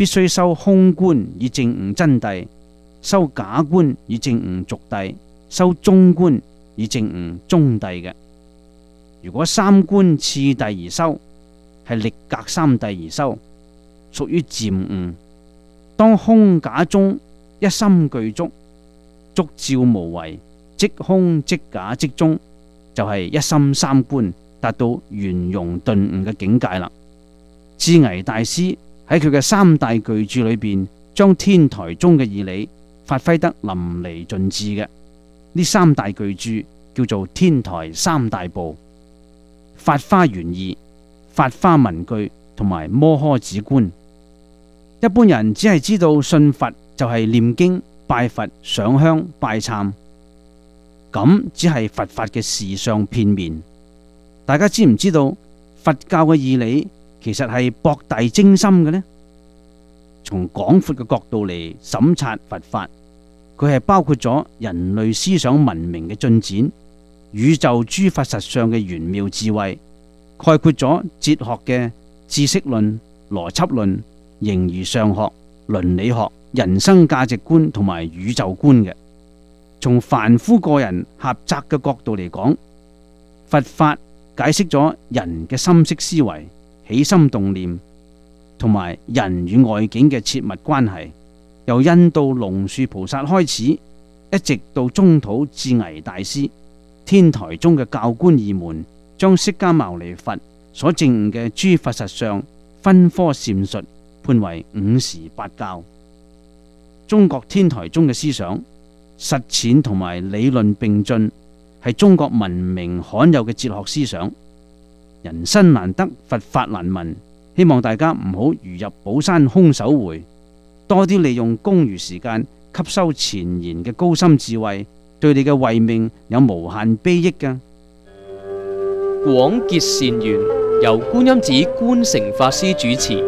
必須修空觀以證悟真諦，修假觀以證悟俗諦，修中觀以證悟中諦嘅。如果三觀次第而修，係力格三諦而修，屬於漸悟。當空假中一心具足，足照無為，即空即假即中，就係一心三觀，達到圓融頓悟嘅境界啦。智危大師喺佢嘅三大巨著裏邊，將天台宗嘅義理發揮得淋漓盡致嘅。呢三大巨著叫做天台三大部：法花玄義、法花文句同埋摩訶止觀。一般人只係知道信佛就係念經、拜佛、上香、拜懺，咁只係佛法嘅事相片面。大家知唔知道佛教嘅義理其實係博大精深嘅呢？從廣闊嘅角度嚟審察佛法，佢係包括咗人類思想文明嘅進展、宇宙諸法實相嘅玄妙智慧，概括咗哲學嘅知識論、邏輯論、形而上學、倫理學、人生價值觀同埋宇宙觀嘅。從凡夫個人狹窄嘅角度嚟講，佛法解釋咗人嘅心識思維、起心動念同埋人與外境嘅切密關係，由印度龍樹菩薩開始，一直到中土智危大師，天台宗嘅教官二門將釋迦牟尼佛所證悟嘅諸法實相分科闡述，判為五時八教。中國天台宗嘅思想實踐同埋理論並進，係中國文明罕有嘅哲學思想。人生難得，佛法難聞，希望大家唔好如入寶山空手回，多啲利用公餘時間吸收前賢嘅高深智慧，對你嘅慧命有無限裨益㗎。 廣結善緣，由觀音寺觀誠法師主持。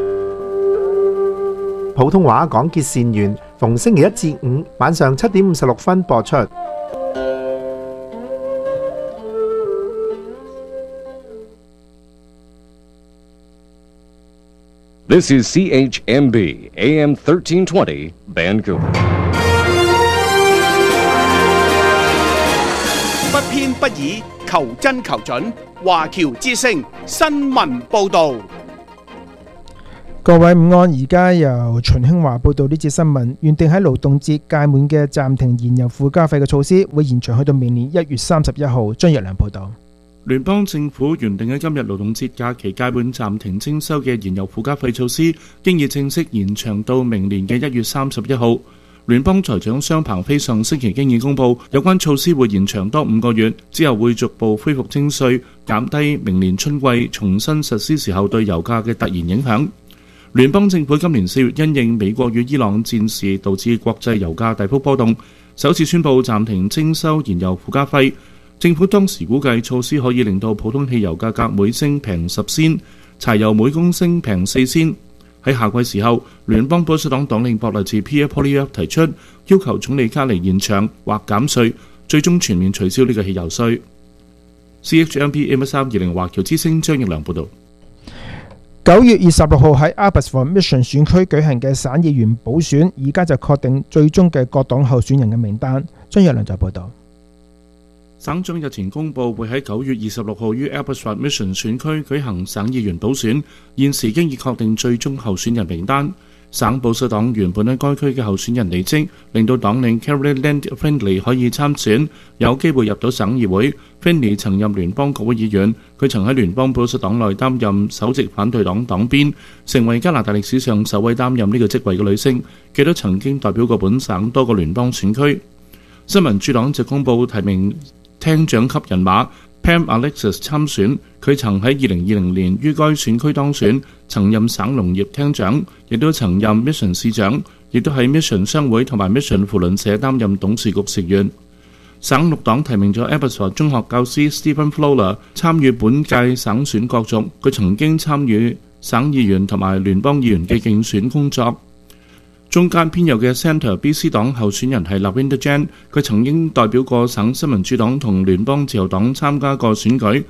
普通話廣結善緣，逢星期一至五晚上7:56播出。 This is CHMB AM 1320 Vancouver。 不偏不倚，求真求準。華僑之聲新聞報導。 各位午安，而家由秦興華報道呢節新聞。原定喺勞動節屆滿嘅暫停燃油附加費嘅措施，會延長去到明年1月31號。張若良報道。 聯邦政府原定喺今日勞動節假期屆滿暫停徵收嘅燃油附加費措施，經已正式延長到明年嘅1月31號。聯邦財長商彭飛上星期經已公布，有關措施會延長多5個月，之後會逐步恢復徵稅，減低明年春季重新實施時候對油價嘅突然影響。聯邦政府今年4月因應美國與伊朗戰事導致國際油價大幅波動，首次宣布暫停徵收燃油附加費。政府當時估計措施可以令到普通汽油價格每升平10仙，柴油每公升平4仙。喺夏季時候，聯邦保守黨黨領博利治 Pierre Poilievre 提出要求總理卡尼延長或減稅，最終全面取消呢個汽油稅。CHMB AM320 華僑之聲張奕良報導。 9月26號喺 Abbotsford Mission 選區舉行嘅省議員補選，而家就確定最終嘅各黨候選人嘅名單。張若良就報導。 省長日前公布會喺9月26號於 Abbotsford Mission 選區舉行省議員補選，現時經已確定最終候選人名單。省保守黨原本喺該區嘅候選人離職，令到黨領 Carrie Land Finley 可以參選，有機會入到省議會。Finley 曾任聯邦國會議員，佢曾喺聯邦保守黨內擔任首席反對黨黨鞭，成為加拿大歷史上首位擔任呢個職位嘅女性。佢都曾經代表過本省多個聯邦選區。新民主黨就公布提名廳長級人馬 Pam Alexis 參選，佢曾喺2020年於該選區當選，曾任省農業廳長，亦都曾任 Mission 市長，亦都喺 Mission 商會同埋 Mission 扶輪社擔任董事局成員。省綠黨提名咗 Abbotsford 中學教師 Stephen Fowler 參與本屆省選角逐，佢曾經參與省議員同埋聯邦議員嘅競選工作。中間偏右嘅 Centre BC 黨候選人係 Lavender Jan， 佢曾經代表過省新民主黨同聯邦自由黨參加過選舉。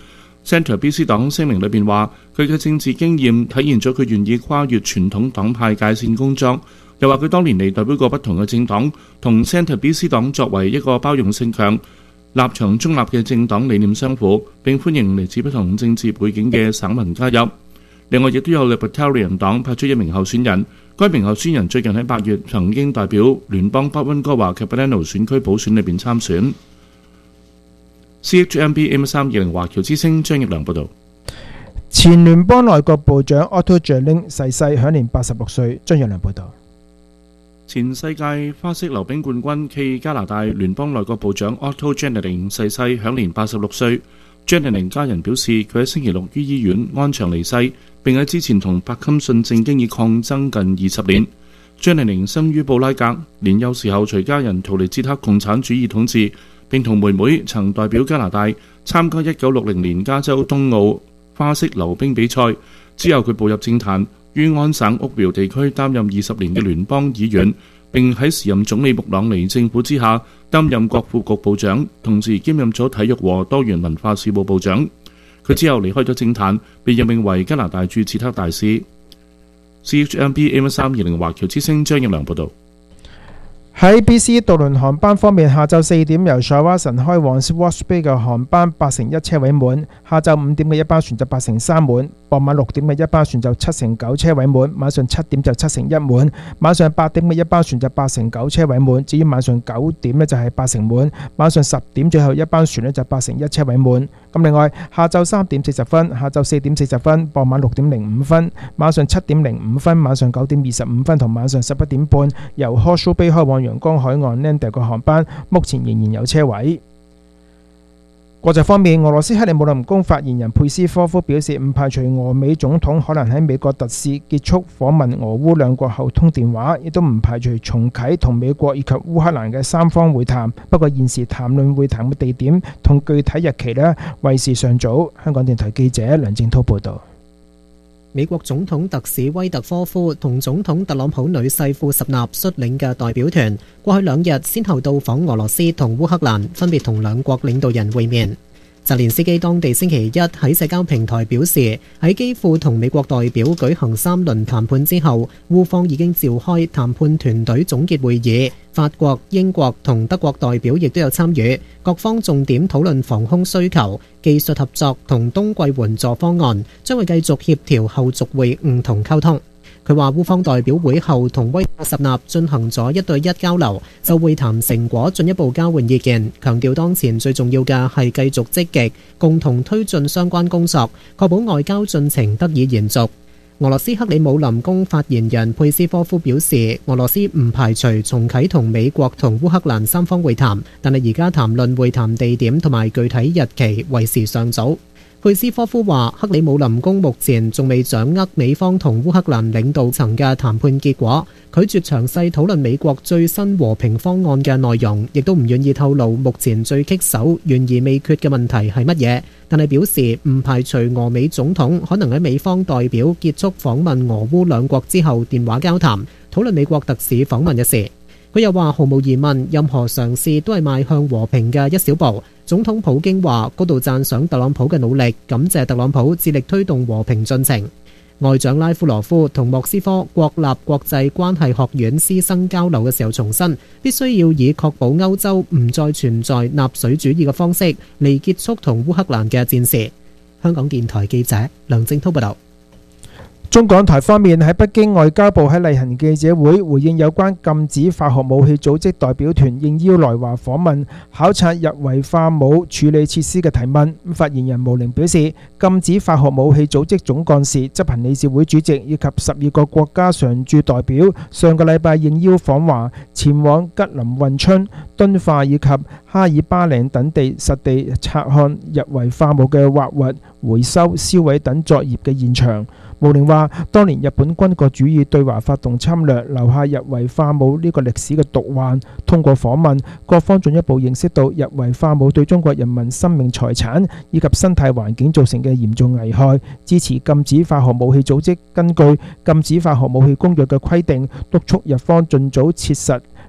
Centre BC 黨聲明裏邊話，佢嘅政治經驗體現咗佢願意跨越傳統黨派界線工作，又話佢多年嚟代表過不同嘅政黨，同 Centre BC 黨作為一個包容性強、立場中立嘅政黨理念相符，並歡迎嚟自不同政治背景嘅省民加入。另外亦都有 Libertarian 黨派出一名候選人，該名候選人最近喺8月曾經代表聯邦北溫哥華 Capilano 選區補選裏邊參選。CHMB AM320 華僑之聲張奕良報導。 前聯邦內閣部長 Otto Jerling 逝世，享年86歲。張奕良報導。 前世界花式溜冰冠軍暨加拿大聯邦內閣部長 Otto Jerling 逝世，享年86歲。Jerling 家人表示，佢喺星期六於醫院安詳離世，並喺之前同白金遜症經已抗爭近20年。Jerling 生於布拉格，年幼時候隨家人逃離捷克共產主義統治，並同妹妹曾代表加拿大參加1960年加州東奧花式溜冰比賽。之後佢步入政壇，於安省屋苗地區擔任20年嘅聯邦議員，並喺時任總理穆朗尼政府之下擔任國庫局部長，同時兼任咗體育和多元文化事務部長。佢之後離開咗政壇，被任命為加拿大駐捷克大使。CHMB AM320 華僑之聲張奕良報導。 喺 BC 渡輪航班方面，下晝4點由 Shawson 開往 Swartz Bay 嘅航班81%車位滿，下晝5點嘅一班船就83%滿，傍晚6點嘅一班船就79%車位滿，晚上7點就71%滿，晚上8點嘅一班船就89%車位滿，至於晚上9點呢就係80%滿，晚上10點最後一班船呢就81%車位滿。咁另外，下晝3點40分、下晝4點40分、傍晚6點05分、晚上7點05分、晚上9點25分同晚上11點半由 Horseshoe Bay 開往陽光海岸 Lander 個航班，目前仍然有車位。國際方面，俄羅斯克里姆林宮發言人佩斯科夫表示，唔排除俄美總統可能喺美國特使結束訪問俄烏兩國後通電話，亦都唔排除重啟同美國以及烏克蘭嘅三方會談。不過現時談論會談嘅地點同具體日期呢，為時尚早。香港電台記者梁正滔報導。 美國總統特使威特科夫同總統特朗普女婿庫什納率領嘅代表團，過去2日先後到訪俄羅斯同烏克蘭，分別同兩國領導人會面。澤連斯基當地星期一喺社交平台表示，喺基輔同美國代表舉行3輪談判之後，烏方已經召開談判團隊總結會議，法國、英國同德國代表亦都有參與，各方重點討論防空需求、技術合作同冬季援助方案，將會繼續協調後續會晤同溝通。佢話烏方代表會後同威特什納進行咗1對1交流，就會談成果進一步交換意見，強調當前最重要嘅係繼續積極共同推進相關工作，確保外交進程得以延續。俄羅斯克里姆林宮發言人佩斯科夫表示，俄羅斯唔排除重啟同美國同烏克蘭三方會談，但係而家談論會談地點同埋具體日期為時尚早。佩斯科夫話，克里姆林宮目前仲未掌握美方同烏克蘭領導層嘅談判結果，拒絕詳細討論美國最新和平方案嘅內容，亦都唔願意透露目前最棘手、懸而未決嘅問題係乜嘢。但係表示唔排除俄美總統可能喺美方代表結束訪問俄烏兩國之後電話交談，討論美國特使訪問一事。佢又話，毫無疑問，任何嘗試都係邁向和平嘅一小步。總統普京話高度讚賞特朗普嘅努力，感謝特朗普致力推動和平進程。外長拉夫羅夫同莫斯科國立國際關係學院師生交流嘅時候重申，必須要以確保歐洲唔再存在納粹主義嘅方式嚟結束同烏克蘭嘅戰事。香港電台記者梁正滔報道。 中港台方面，喺北京外交部喺例行記者會回應有關禁止化學武器組織代表團應邀來華訪問考察日維化武處理設施嘅提問。發言人毛寧表示，禁止化學武器組織總幹事、執行理事會主席以及12個國家常駐代表上個禮拜應邀訪華，前往吉林運春、敦化以及哈爾巴嶺等地實地察看日維化武嘅挖掘、回收、銷毀等作業嘅現場。毛寧話，當年日本軍國主義對華發動侵略，留下日維化武呢個歷史嘅毒患。通過訪問，各方進一步認識到日維化武對中國人民生命財產以及生態環境造成嘅嚴重危害，支持禁止化學武器組織根據禁止化學武器公約嘅規定，督促日方盡早切實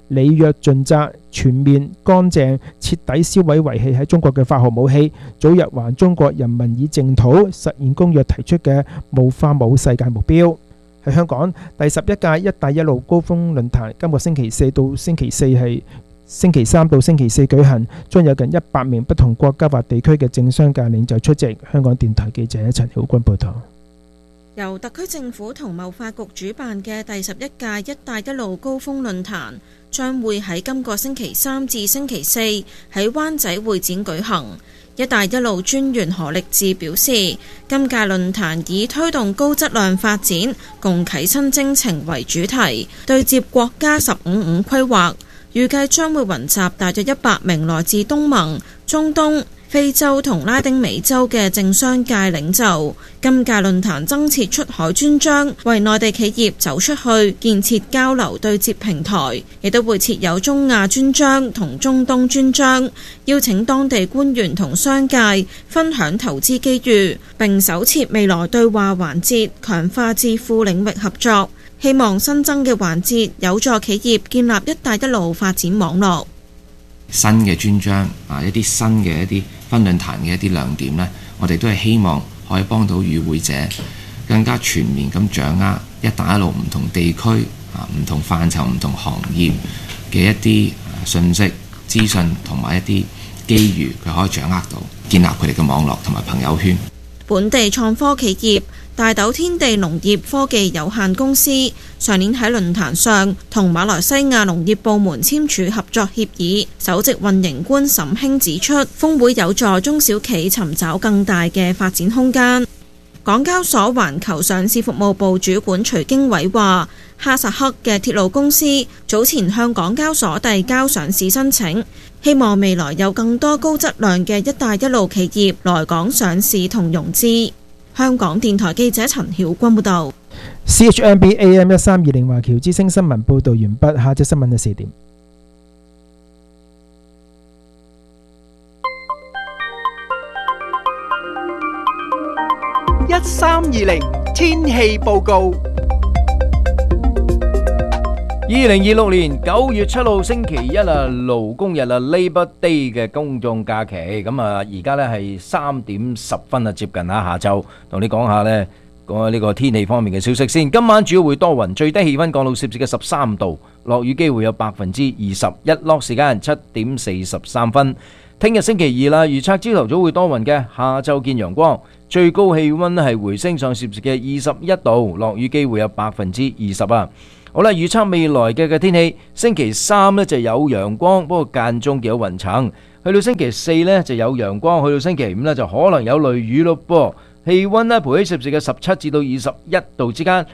履約盡責、全面、乾淨、徹底銷毀遺棄喺中國嘅化學武器，早日還中國人民以淨土，實現公約提出嘅無化武世界目標。喺香港，第11屆一帶一路高峰論壇今個星期三到星期四舉行，將有近100名不同國家或地區嘅政商界領袖出席。香港電台記者陳曉君報道。 由特區政府同貿發局主辦嘅第11屆一帶一路高峰論壇將會喺今個星期三至星期四喺灣仔會展舉行。一帶一路專員何力智表示，今屆論壇以推動高質量發展、共啟新征程為主題，對接國家15-5規劃，預計將會雲集大約100名來自東盟、中東、非洲同拉丁美洲嘅政商界領袖。今屆論壇增設出海專章，為內地企業走出去建設交流對接平台，亦都會設有中亞專章同中東專章，邀請當地官員同商界分享投資機遇，並首設未來對話環節，強化智庫領域合作。希望新增嘅環節有助企業建立一帶一路發展網絡。 新嘅專章一啲新嘅一啲分論壇嘅一啲亮點呢，我哋都係希望可以幫到與會者更加全面咁掌握一帶一路唔同地區唔同範疇、唔同行業嘅一啲信息、資訊同埋一啲機遇，佢可以掌握到，建立佢哋嘅網絡同埋朋友圈。 本地創科企業大豆天地農業科技有限公司上年喺論壇上同馬來西亞農業部門簽署合作協議，首席運營官沈興指出，峰會有助中小企尋找更大嘅發展空間。港交所環球上市服務部主管徐經緯話，哈薩克嘅鐵路公司早前向港交所遞交上市申請，希望未來有更多高質量嘅一帶一路企業來港上市同融資。香港電台記者陳曉君報道。 CHMB AM 1320華僑之聲新聞報道完畢，下隻新聞係4點。 1320天氣報告。 2026年9月7號星期一勞工日Labor Day 嘅公眾假期。咁而家呢係3點10分接近下晝，同你講下呢個天氣方面嘅消息先。今晚主要會多雲，最低氣溫降到攝氏嘅13度，落雨機會有20%，日落時間7點43分。聽日星期二預測朝頭早會多雲嘅，下晝見陽光，最高氣溫係回升上攝氏嘅21度，落雨機會有20%。好啦，預測未來嘅天氣，星期三呢就有陽光，不過間中有雲層。去到星期四呢就有陽光，去到星期五呢就可能有雷雨咯噃。氣溫呢徘徊攝氏嘅17至到21度之間，